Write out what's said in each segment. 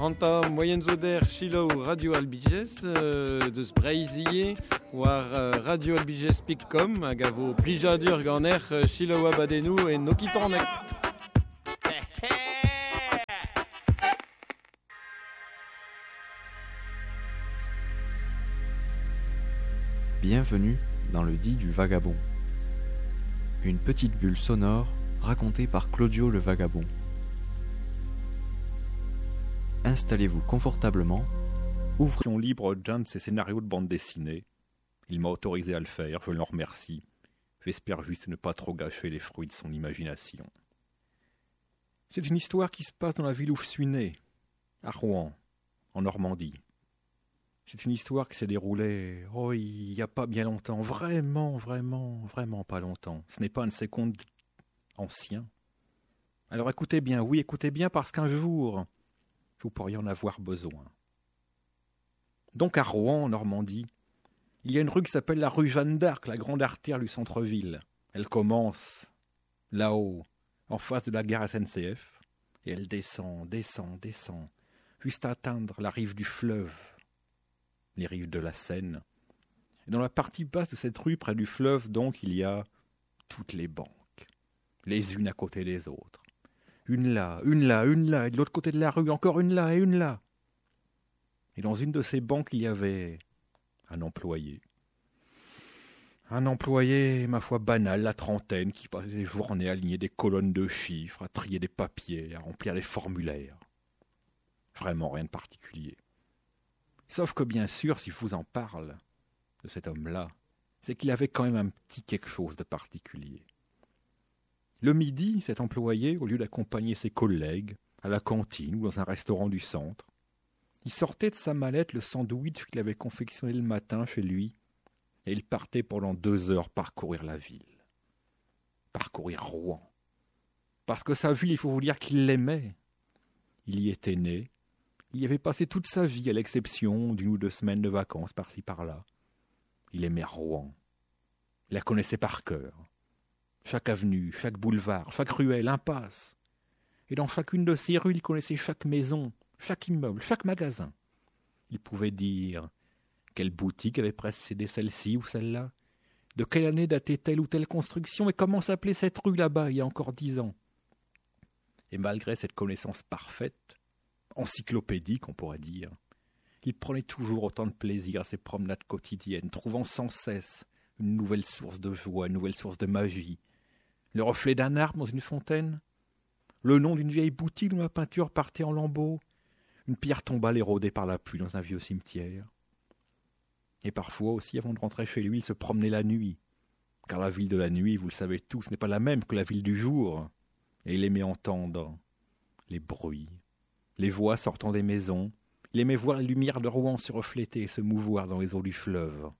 Anta moyenzoder chilo Radio Albiges deus breiziye war Radio Albiges.com hag a vo plijadur ganer chilo abadenou et nokitanek. Bienvenue dans le dit du vagabond. Une petite bulle sonore racontée par Claudio le vagabond. Installez-vous confortablement, ouvrons libre d'un de ses scénarios de bande dessinée. Il m'a autorisé à le faire, je l'en remercie. J'espère juste ne pas trop gâcher les fruits de son imagination. C'est une histoire qui se passe dans la ville où je suis né, à Rouen, en Normandie. C'est une histoire qui s'est déroulée, il n'y a pas bien longtemps, vraiment pas longtemps. Ce n'est pas un de ces contes anciens. Alors écoutez bien, oui, écoutez bien, parce qu'un jour, vous pourriez en avoir besoin. Donc à Rouen, en Normandie, il y a une rue qui s'appelle la rue Jeanne d'Arc, la grande artère du centre-ville. Elle commence là-haut, en face de la gare SNCF, et elle descend, jusqu'à atteindre la rive du fleuve, les rives de la Seine. Et dans la partie basse de cette rue, près du fleuve, donc, il y a toutes les banques, les unes à côté des autres. Une là, et de l'autre côté de la rue, encore une là et une là. Et dans une de ces banques, il y avait un employé. Un employé, ma foi, banal, la trentaine, qui passait ses journées à aligner des colonnes de chiffres, à trier des papiers, à remplir des formulaires. Vraiment rien de particulier. Sauf que bien sûr, si je vous en parle de cet homme-là, c'est qu'il avait quand même un petit quelque chose de particulier. Le midi, cet employé, au lieu d'accompagner ses collègues à la cantine ou dans un restaurant du centre, il sortait de sa mallette le sandwich qu'il avait confectionné le matin chez lui et il partait pendant 2 heures parcourir la ville, parcourir Rouen. Parce que sa ville, il faut vous dire qu'il l'aimait. Il y était né, il y avait passé toute sa vie à l'exception d'1 ou 2 semaines de vacances par-ci par-là. Il aimait Rouen, il la connaissait par cœur. Chaque avenue, chaque boulevard, chaque ruelle, impasse. Et dans chacune de ces rues, il connaissait chaque maison, chaque immeuble, chaque magasin. Il pouvait dire quelle boutique avait précédé celle-ci ou celle-là, de quelle année datait telle ou telle construction et comment s'appelait cette rue là-bas il y a encore 10 ans. Et malgré cette connaissance parfaite, encyclopédique on pourrait dire, il prenait toujours autant de plaisir à ses promenades quotidiennes, trouvant sans cesse une nouvelle source de joie, une nouvelle source de magie. Le reflet d'un arbre dans une fontaine, le nom d'une vieille boutique dont la peinture partait en lambeaux, une pierre tombale érodée par la pluie dans un vieux cimetière. Et parfois aussi, avant de rentrer chez lui, il se promenait la nuit, car la ville de la nuit, vous le savez tous, n'est pas la même que la ville du jour, et il aimait entendre les bruits, les voix sortant des maisons, il aimait voir la lumière de Rouen se refléter et se mouvoir dans les eaux du fleuve.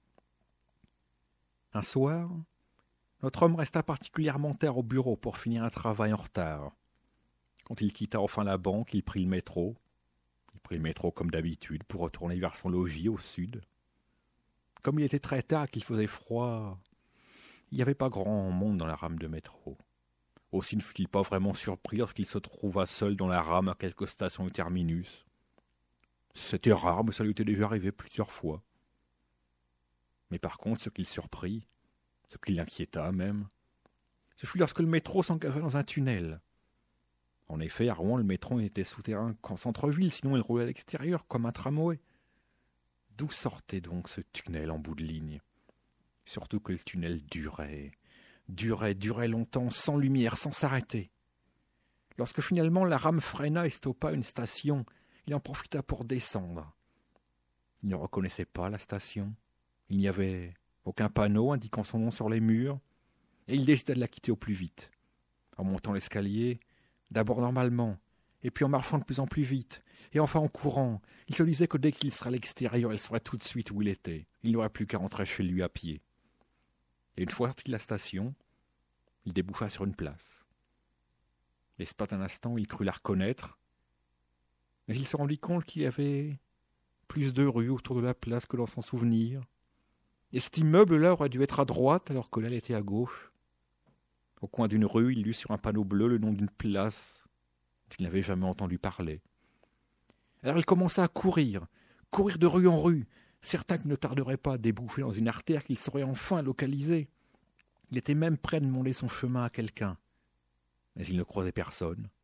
Un soir, notre homme resta particulièrement tard au bureau pour finir un travail en retard. Quand il quitta enfin la banque, il prit le métro. Il prit le métro comme d'habitude pour retourner vers son logis au sud. Comme il était très tard et qu'il faisait froid, il n'y avait pas grand monde dans la rame de métro. Aussi ne fut-il pas vraiment surpris lorsqu'il se trouva seul dans la rame à quelques stations du terminus. C'était rare, mais ça lui était déjà arrivé plusieurs fois. Mais par contre, ce qu'il surprit, ce qui l'inquiéta même, ce fut lorsque le métro s'engagea dans un tunnel. En effet, à Rouen, le métro n'était souterrain qu'en centre-ville, sinon il roulait à l'extérieur, comme un tramway. D'où sortait donc ce tunnel en bout de ligne? Surtout que le tunnel durait longtemps, sans lumière, sans s'arrêter. Lorsque finalement la rame freina et stoppa à une station, il en profita pour descendre. Il ne reconnaissait pas la station. Il n'y avait aucun panneau indiquant son nom sur les murs, et il décida de la quitter au plus vite. En montant l'escalier, d'abord normalement, et puis en marchant de plus en plus vite, et enfin en courant, il se disait que dès qu'il serait à l'extérieur, il saurait tout de suite où il était. Il n'aurait plus qu'à rentrer chez lui à pied. Et une fois sorti de la station, il déboucha sur une place. L'espace d'un instant, il crut la reconnaître, mais il se rendit compte qu'il y avait plus de rues autour de la place que dans son souvenir. Et cet immeuble-là aurait dû être à droite alors que là, elle était à gauche. Au coin d'une rue, il lut sur un panneau bleu le nom d'une place dont il n'avait jamais entendu parler. Alors il commença à courir de rue en rue, certain qu'il ne tarderait pas à déboucher dans une artère qu'il saurait enfin localiser. Il était même prêt à demander son chemin à quelqu'un. Mais il ne croisait personne.